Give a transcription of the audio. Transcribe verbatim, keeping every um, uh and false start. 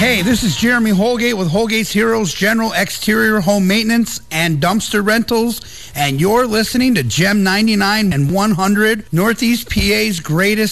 Hey, this is Jeremy Holgate with Holgate's Heroes General Exterior Home Maintenance and Dumpster Rentals, and you're listening to Gem ninety-nine and one hundred, Northeast P A's greatest